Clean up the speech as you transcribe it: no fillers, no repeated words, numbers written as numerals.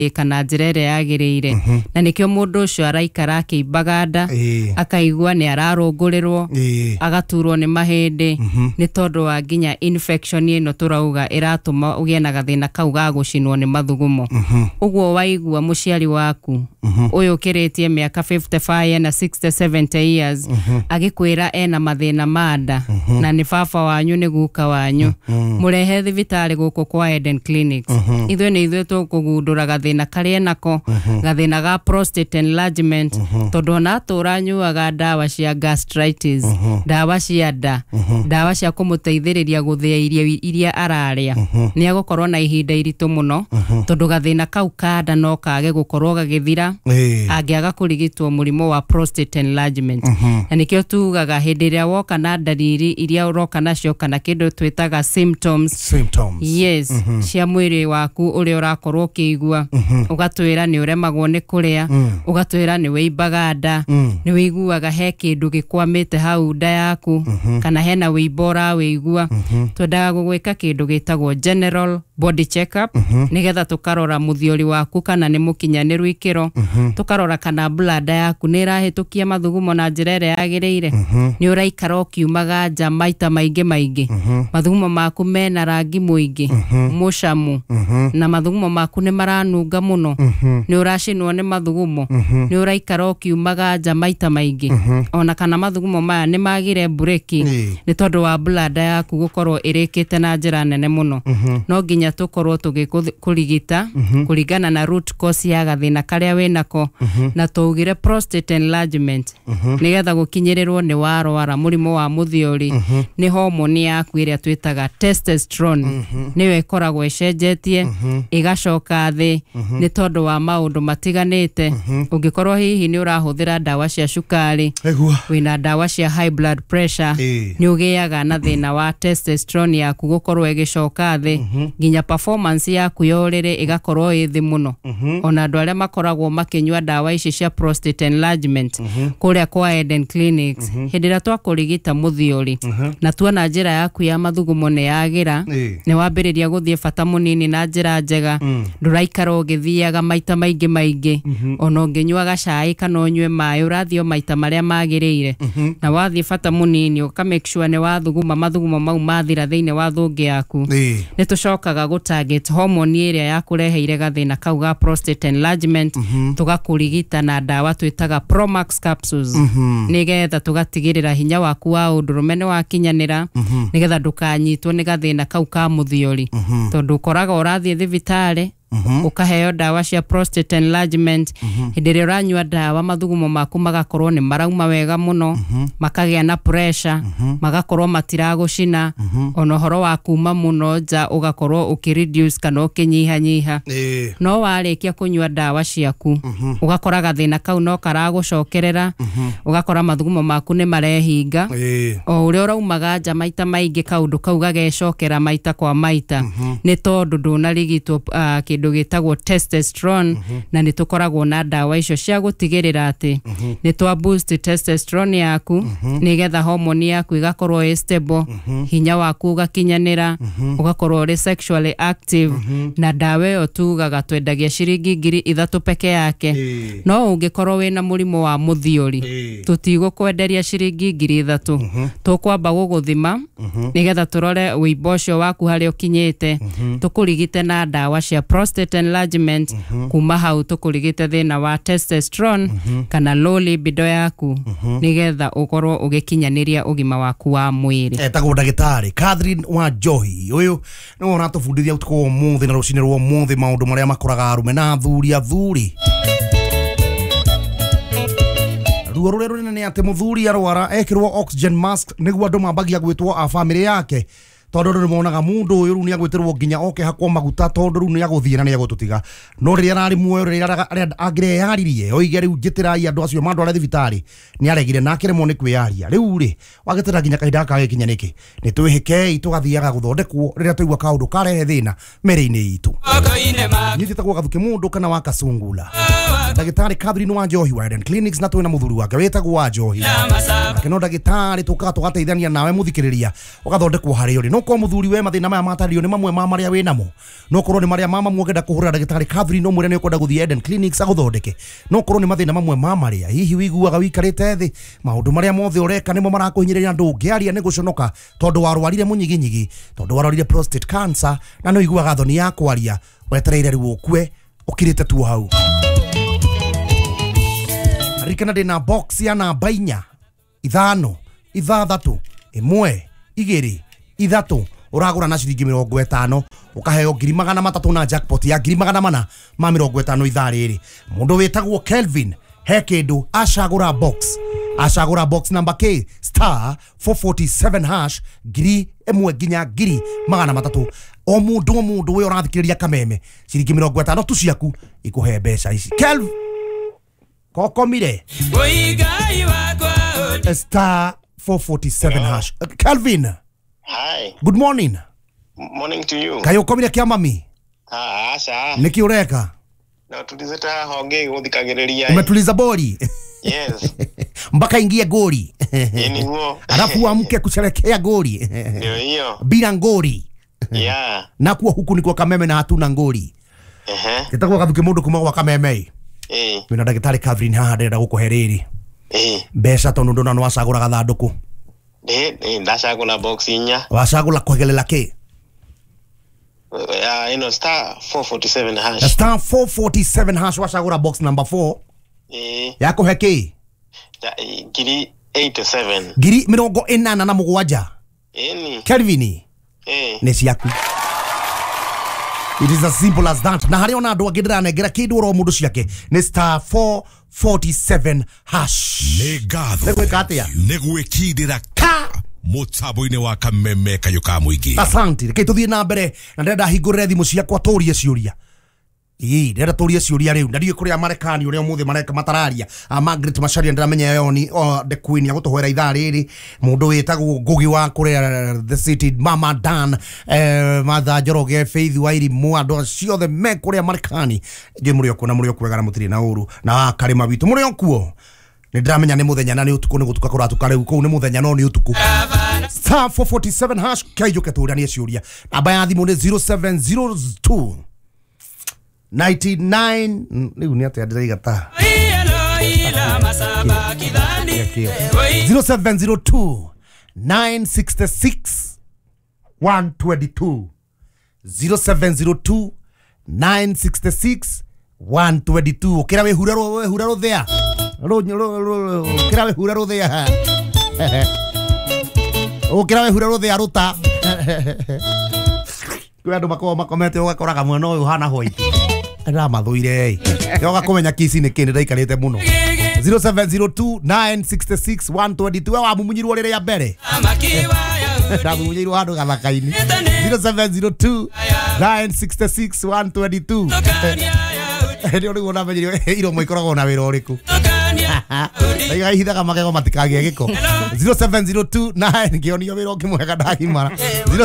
kana njira ĩrĩa yagĩrĩire na nĩkĩo mũndũ ũcio araikara akĩimbaga nda akaigua nĩ ararũngũrĩrwo agaturwo nĩ mahĩndĩ nĩ tondũ wa nginya infection ĩno tũrauga ĩratũma ũgĩe na gathĩna kau ga gũcinwo nĩ mathugumo ũguo waigua mũciari waku ũyũ ũkĩrĩtie mĩaka 55 na 60 70 years agĩkwĩra ena mathĩna ma nda na nĩ baba wanyu nĩ guka wanyu mũrehe thibitarĩ gũkũ kwa Eden Clinics ithuĩ nĩ ithuĩ tũkũgundũra gathĩna karĩa nako gathĩna ga prostate enlargement tondũ ona tũranyuaga ndawa cia gastritis ndawa cia nda ndawa cia kũmũteithĩrĩria gũthĩa irio iria ararĩa nĩ agũkorwo na ihinda iritũ mũno tondũ gathĩna kau ka nda no kage gũkorwo gagĩthira angĩaga kũrigitwo mũrimũ wa prostate enlargement na nĩkĩo tugaga hĩndĩ ĩrĩa woka na ndariri iria ũroka nacio kana kĩndũ twĩtaga symptoms yes cia mwĩrĩ waku ũrĩa ũrakorwo ũkĩigua ũgatwĩra nĩ ũremagwo nĩ kũrĩa ũgatwĩra nĩ wĩimbaga nda nĩ wĩiguaga he kĩndũ gĩkwamĩte hau nda yaku kana hena wĩimbo ũrawĩigua twendaga gũgwĩka kĩndũ gĩtagwo general body check up nĩgetha tũkarora mũthiori waku kana nĩ mũkinyanĩru ikĩro tũkarora kana blada yaku nĩ ĩrahĩtũkia mathugumo na njĩra ĩrĩa yagĩrĩire nĩ ũraikara ũkiumaga nja maita maingĩ mathugumo maku mena rangi mũingĩ mũcamu na mathugumo maku nĩ maranunga mũno nĩ ũracinwo nĩ mathugumo nĩ ũraikara ũkiumaga nja maita maingĩ ona kana mathugumo maya nĩ magire bureki nĩ tondũ wa blada yaku gũkorwo ĩrĩkĩte na njĩra nene mũno no nginya tũkorwo tũgĩkũrigita kũringana na root cause ya gathĩna karĩa wĩnako na tũugire prostate enlargement nĩgetha gũkinyĩrĩrwo nĩ warwara mũrimũ wa mũthiori nĩ hormone yaku ĩrĩa twĩtaga testosterone nĩyo ĩkoragwo ĩcenjetie ĩgacoka thĩ nĩ tondũ wa maũndũ matiganĩte ũngĩkorwo hihi nĩ ũrahũthĩra ndawa cia cukari wĩna ndawa cia high blood pressure nĩ ũgĩaga na thĩna wa testosterone yaku gũkorwo ĩgĩcoka thĩ nginya performance yaku yorĩrĩ ĩgakorwo ĩ thĩ mũno ona andũ arĩa makoragwo makĩnyua ndawa ici cia prostate enlargement kũrĩa kwa Eden Clinics hĩndĩ ĩrĩa twakũrigita mũthiori na tuona njĩra yaku ya mathugumo nĩ yagĩra nĩ wambĩrĩria gũthiĩ bata mũnini na njĩra njega ndũraikara ũgĩthiaga maita maingĩ ona ũngĩnyuaga cai kana ũnyue maĩ ũrathio maita marĩa magĩrĩire na wathiĩ bata mũnini ũka make sure nĩ wathuguma mathugumo mau mathira thĩinĩ wa thũngĩ yaku nĩ tũcokaga gũtarget hormone ĩrĩa yakũreheire gathĩna kau ga prostate enlargement tũgakũrigita na ndawa twĩtaga Promax capsules nĩgetha tũgatigĩrĩra hinya waku wa ũndũrũme nĩ wakinyanĩra nĩgetha ndũkanyitwo nĩ gathĩna kau ka mũthiori tondũ ũkoraga ũrathiĩ thibitarĩ ukaheo ndawa cia prostate enlargement hĩndĩ ĩrĩa ũranyua ndawa mathugumo maku magakorwo nĩ marauma wega mũno makagĩa na pressure magakorwo matiragũcina ona ũhoro wa kuma mũno nja ũgakorwo ũkĩreduce kana ũkĩnyihanyiha no warĩkia kũnyua ndawa ciaku ũgakora gathĩna kau no karagũcokerera ũgakora mathugumo maku nĩ marehinga o ũrĩa ũraumaga nja maita maingĩ kaũndũ kau gagecokera maita kwa maita nĩ tondũ ndũnarigitwo kĩndũ gĩtagwo testosterone na nĩ tũkoragwo na ndawa icio cia gũtigĩrĩra atĩ nĩ twa boost testosterone yaku nĩgetha hormone yaku igakorwo ĩ stable hinya waku ũgakinyanĩra ũgakorwo ũrĩ sexually active na ndawa ĩyo tugaga twendagia ciringi 3,000 peke yake no ũngĩkorwo wĩna mũrimũ wa mũthiori tũtigũkwenderia ciringi 3,000 tũkwamba gũgũthima nĩgetha tũrore wĩimbo ũcio waku harĩa ũkinyĩte tũkũrigite na ndawa cia prostate enlargement kuma hau tũkũrigite thĩna wa testosterone kana low libido yaku nĩgetha ũkorwo ũgĩkinyanĩria ũgima waku wa mwĩrĩ etagwo ndagĩtarĩ Catherine Wanjohi ũyũ nĩ wona tũbundithia ũtukũ ũmũthĩ na rũcinĩ rwa ũmũthĩ maũndũ marĩa makoraga arũme na athuri ruo rũrĩa rũnene nĩ atĩ mũthuri arwara ekĩrwo oxygen mask nĩguo andũ mambagia gwĩtwo a family yake tondũ rĩu monaga mũndũ ũyũ rĩu nĩ agwĩtĩrwo nginya oke hakwa maguta tondũ rĩu nĩ agũthiĩ na nĩ agũtũtiga no rĩrĩa ararĩ muoyo rĩrĩa angĩreyaririe oige rĩu njĩtĩrai andũ acio mandware thibitarĩ nĩ aregire nake rĩmwe nĩ kwĩyaria rĩu rĩ wagĩtĩra nginya kahinda gagĩkinya nĩkĩ nĩ twĩhĩkei tũgathiaga gũthondekwo rĩrĩa twaigua kaũndũ karehe thĩna mĩrĩ-inĩ itũ niĩ njĩtagwo Gathuki Mũndũ kana wa Kasungula ndagĩtarĩ Catherine Wanjohi wa Eden Clinics na twĩna mũthuri wake wĩtagwo Wanjohi nake no ndagĩtarĩ tũkaga tũgateithania nawe mũthikĩrĩria ũgathondekwo harĩa ũrĩ no no ko muthuri we mathina maya matario ni mamwe ma maria we namo no korwo ni maria mama mwongenda kuhurira ndagitari Catherine no mwire ni ukwenda guthie Eden Clinics aguthondeke no korwo ni mathina mamwe ma maria hihi wiguaga wikarite thi maundu maria mothe ureka nimo marakuhinyirira andu ngiaria ni guconoka tondu warwarire munyiginyigi tondu warwarire prostate cancer na no iguaga thoni ya kwaria wetereire riu ukue ukirite tu hau rikana de na box ya namba 4 ithano ithathatu imwe igiri ithatu uragura na ciringi 50 ukaheo 300 na jackpot ya 400 ma 50 ithaa riri mundu wetagwo Kelvin he kindu acagura box number K star 447 hash giri emwe ginya giri 300 o mundu we urathikiriria kameme ciringi 50 tu ciaku ikuhe mbeca ici Kelvin kokomire star 447 hash Kelvin. Hi. Good morning. Morning to you. Kayo komire kia mami. Asa. Niki ureka? Na tulizeta honge guthikagiriria. Umetuliza bori. Yes. Mpaka ingie goli. Ni huo. Alafu amke kusherekea goli. Ndio hiyo. Bila ngoli. Yeah. Na kuwa huku ni kwa Kameme na hatuna ngoli. Kitakuwa kathuke mundu kuma kwa Kameme. Wina ndagitari Catherine haha ndenda gukuheriri. Mbeca tondu ndona no acagura gathanduku. Ndacagura box inya. Wacagura kwegelela ki? Star 447 hash. Star 447 hash wacagura box number 4. Yako heki? Giri 87. Giri 87. Kelvin. Ni ciaku. It is as simple as that. Na hari ona andu angindira negera kindu ro mundu ciake ni star 447 hash. Negwikindira ka mutabo-ini wa Kameme kayuka muingi. Asante. Reke tuthie na mbere na ndenda hingurire thimu ciakwa turie ciuria. Ndenda turie ciuria riu. Ndio kuria Marekani uria muthe mareka matararia. Margaret Macharia ndiramenya yoni the queen ya gutuhwera ithaa riri. Mundu witagwo Ngugi wa kuria the city Mama Dan Matha Njoroge Faith Wairimu andu ciothe me kuria Marekani. Je muri okuo na muri okuo wega mutiri na uru na karima witu muri okuo. Ndiramenya ni muthenya na ni utuku ni gutuka kuratuka riu ku ni muthenya no ni utuku. Star 447 hash kaijuke turania ciuria. Namba ya thimu ni 0702 99 riu ni atia ndirigata 0702 966 122 0702 966 122 ukira we huraro there ukira we huraro there ukira we huraro there ruta kwa ndo makomete ugakoraga mwana uyu hana hoi ndira mathuire yoga kumenya kisi ni kindi ndaikarite muno 0702 966 122 wa mumunyirwo rire ya mbere ndamunyirwo handu gathakaini 0702 966 122 ndio niguo namenyire iro moikoragwo na wira uriku ndaiga hithaga magego matikagie giko 0702 9 ngionio wira ukimwega ndagimara